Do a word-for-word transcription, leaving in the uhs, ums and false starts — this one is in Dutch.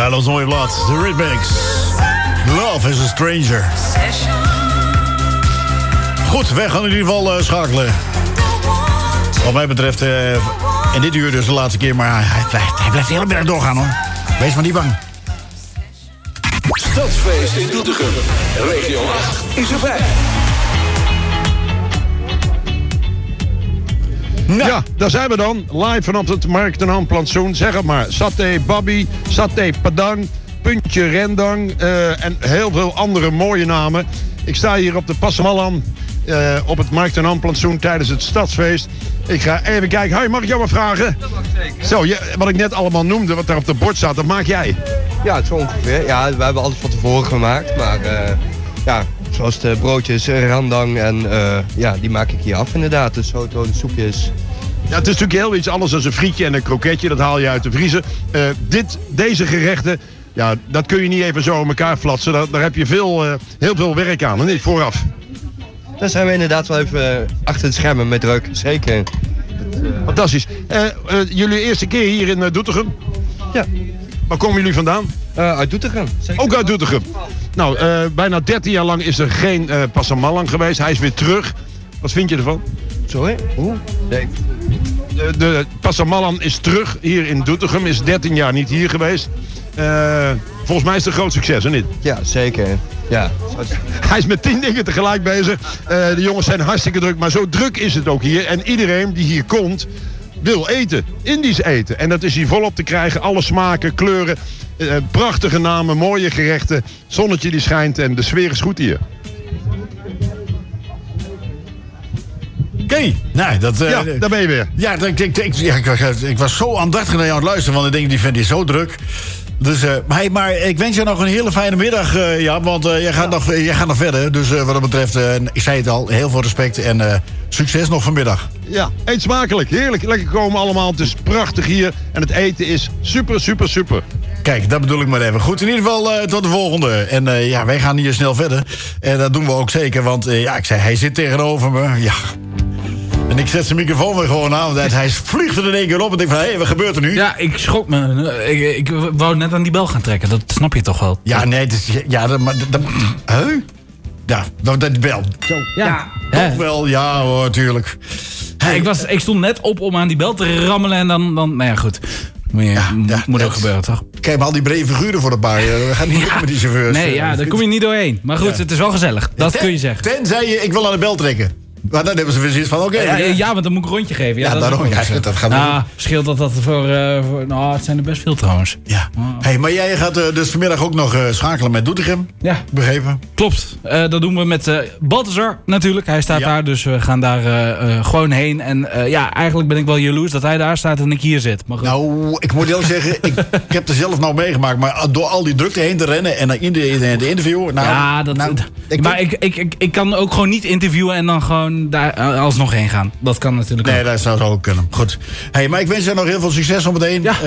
Ja, dat is mooi blad. The Rhythmics. Love is a stranger. Goed, wij gaan in ieder geval uh, schakelen. Wat mij betreft, uh, in dit uur dus de laatste keer, maar hij blijft, hij blijft de hele middag doorgaan, hoor. Wees maar niet bang. Stadsfeest in Doetinchem. Regio acht is erbij. Nou. Ja, daar zijn we dan. Live vanaf het Markt en Handplantsoen. Zeg het maar. Saté Babi, Saté Padang, Puntje Rendang uh, en heel veel andere mooie namen. Ik sta hier op de Passamallan uh, op het Markt en Handplantsoen tijdens het Stadsfeest. Ik ga even kijken. Hoi, mag ik jou wat vragen? Dat mag zeker. Zo, je, wat ik net allemaal noemde, wat daar op de bord staat, dat maak jij? Ja, het is ongeveer. Ja, we hebben alles van tevoren gemaakt. Maar uh, ja, zoals de broodjes, rendang en uh, ja, die maak ik hier af inderdaad. De soto, de soepjes. Ja, het is natuurlijk heel iets anders dan een frietje en een kroketje. Dat haal je uit de vriezer. Uh, dit, deze gerechten, ja, dat kun je niet even zo in elkaar flatsen. Daar, daar heb je veel, uh, heel veel werk aan, niet vooraf. Daar zijn we inderdaad wel even achter het schermen met druk. Zeker. Het, uh... Fantastisch. Uh, uh, jullie eerste keer hier in uh, Doetinchem? Ja. Waar komen jullie vandaan? Uh, uit Doetinchem. Zeker. Ook uit Doetinchem. Nou, uh, bijna dertien jaar lang is er geen uh, Passamallang geweest. Hij is weer terug. Wat vind je ervan? Sorry? Hoe? Nee. De, de Passamallan is terug hier in Doetinchem. Is dertien jaar niet hier geweest. Uh, volgens mij is het een groot succes, hè niet? Ja, zeker. Ja. Hij is met tien dingen tegelijk bezig. Uh, de jongens zijn hartstikke druk. Maar zo druk is het ook hier. En iedereen die hier komt, wil eten. Indisch eten. En dat is hier volop te krijgen. Alle smaken, kleuren. Uh, prachtige namen, mooie gerechten. Zonnetje die schijnt en de sfeer is goed hier. Oké, okay. nou, dat... Uh, ja, daar ben je weer. Ja, ik, ik, ik, ja, ik, ik was zo aandachtig naar jou aan het luisteren, want ik denk, die vindt je zo druk. Dus, uh, hey, maar ik wens je nog een hele fijne middag, uh, ja, want uh, jij, gaat ja. nog, jij gaat nog verder. Dus uh, wat dat betreft, uh, ik zei het al, heel veel respect en uh, succes nog vanmiddag. Ja, eet smakelijk, heerlijk, lekker komen allemaal. Het is prachtig hier en het eten is super, super, super. Kijk, dat bedoel ik maar even. Goed, in ieder geval uh, tot de volgende. En uh, ja, wij gaan hier snel verder. En dat doen we ook zeker, want uh, ja, ik zei, hij zit tegenover me. Ja. En ik zet zijn microfoon weer gewoon aan. Want hij vliegt er in één keer op. En ik van, hé, hey, wat gebeurt er nu? Ja, ik schrok me. Ik, ik wou net aan die bel gaan trekken. Dat snap je toch wel? Ja, nee, het is, ja, dat, dat, dat, huh? Ja, dat, dat bel. Zo. Ja, ja, toch wel. Ja hoor, tuurlijk. Hey. Ik, was, ik stond net op om aan die bel te rammelen en dan, dan nou ja, goed. Moet, je, ja, ja, moet ook gebeuren, toch? Kijk maar al die brede figuren voor de paar. We gaan niet ja. met die chauffeurs. Nee, ja, daar kom je niet doorheen. Maar goed, ja. het is wel gezellig. Dat ten, kun je zeggen. Tenzij je, ik wil aan de bel trekken. Maar dan hebben ze weer zoiets van, oké. Okay, ja, ja, ja, want dan moet ik een rondje geven. Ja, ja dat daarom. Ja, dat gaat nou, scheelt dat dat voor, uh, voor... Nou, het zijn er best veel trouwens. Ja. Oh. Hey, maar jij gaat uh, dus vanmiddag ook nog uh, schakelen met Doetinchem. Ja. Begrepen? Klopt. Uh, dat doen we met uh, Balthazar natuurlijk. Hij staat ja. daar, dus we gaan daar uh, uh, gewoon heen. En uh, ja, eigenlijk ben ik wel jaloers dat hij daar staat en ik hier zit. Maar nou, ik moet heel zeggen, ik, ik heb er zelf nou meegemaakt. Maar door al die drukte heen te rennen en in de, in de interview... Nou, ja, dat... Nou, ik maar ik, ik, ik, ik kan ook gewoon niet interviewen en dan gewoon daar... Uh, alsnog heen gaan. Dat kan natuurlijk nee, ook. Nee, dat zou ook kunnen. Goed. Hey, maar ik wens je nog heel veel succes zometeen. Ja.